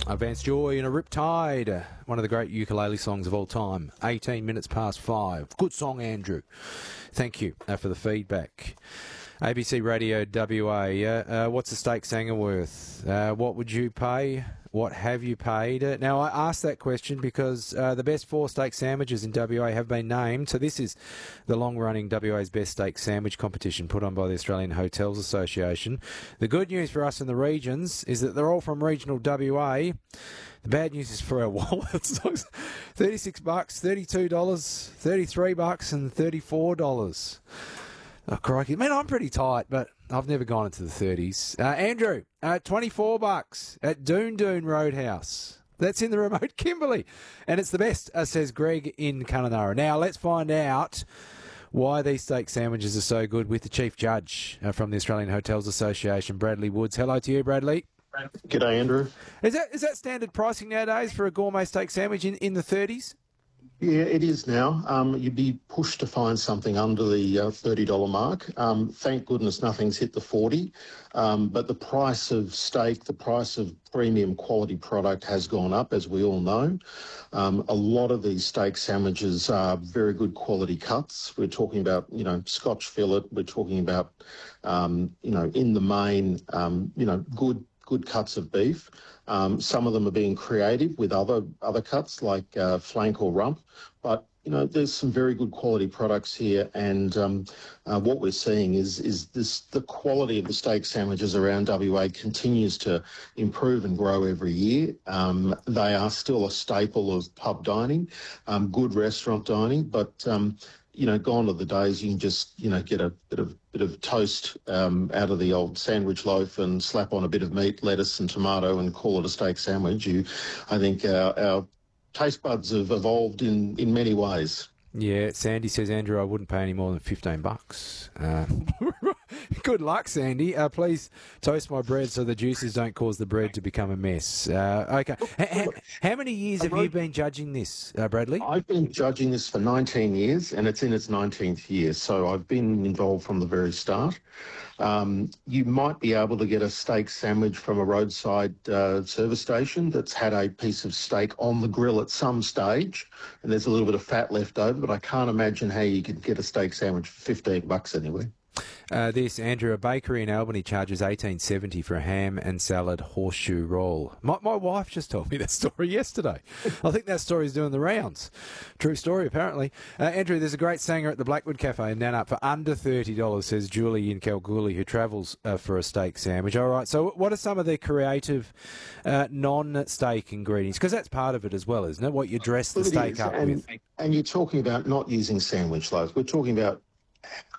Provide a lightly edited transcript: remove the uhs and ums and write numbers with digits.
Vance Joy in a Riptide, one of the great ukulele songs of all time. 18 minutes past 5. Good song, Andrew. Thank you for the feedback. ABC Radio WA, what's a steak sanger worth? What would you pay? What have you paid? Now, I asked that question because the best 4 steak sandwiches in WA have been named. So this is the long-running WA's Best Steak Sandwich competition put on by the Australian Hotels Association. The good news for us in the regions is that they're all from regional WA. The bad news is for our wallets. $36, $32, $33 and $34. Oh, crikey. Man, I'm pretty tight, but I've never gone into the 30s. Andrew, $24 at Doon Doon Roadhouse. That's in the remote Kimberley. And it's the best, says Greg in Kununurra. Now, let's find out why these steak sandwiches are so good with the Chief Judge from the Australian Hotels Association, Bradley Woods. Hello to you, Bradley. G'day, Andrew. Is that standard pricing nowadays for a gourmet steak sandwich in the 30s? Yeah, it is now. You'd be pushed to find something under the $30 mark. Thank goodness nothing's hit the 40. But the price of steak, the price of premium quality product has gone up, as we all know. A lot of these steak sandwiches are very good quality cuts. We're talking about, Scotch fillet. We're talking about, in the main, good cuts of beef. Some of them are being creative with other cuts like flank or rump, but there's some very good quality products here, and what we're seeing is the quality of the steak sandwiches around WA continues to improve and grow every year. They are still a staple of pub dining, good restaurant dining, but gone are the days you can just, get a bit of toast out of the old sandwich loaf and slap on a bit of meat, lettuce and tomato and call it a steak sandwich. I think our taste buds have evolved in many ways. Yeah, Sandy says, Andrew, I wouldn't pay any more than $15. Good luck, Sandy. Please toast my bread so the juices don't cause the bread to become a mess. Okay. How many years have you been judging this, Bradley? I've been judging this for 19 years, and it's in its 19th year, so I've been involved from the very start. You might be able to get a steak sandwich from a roadside service station that's had a piece of steak on the grill at some stage, and there's a little bit of fat left over, but I can't imagine how you could get a steak sandwich for $15 anyway. Andrew, a bakery in Albany charges $18.70 for a ham and salad horseshoe roll. My wife just told me that story yesterday. I think that story's doing the rounds. True story, apparently. Andrew, there's a great sanger at the Blackwood Cafe in Nannup for under $30, says Julie in Kalgoorlie, who travels for a steak sandwich. All right, so what are some of the creative non-steak ingredients? Because that's part of it as well, isn't it? What you dress the steak up with. And you're talking about not using sandwich loaves. We're talking about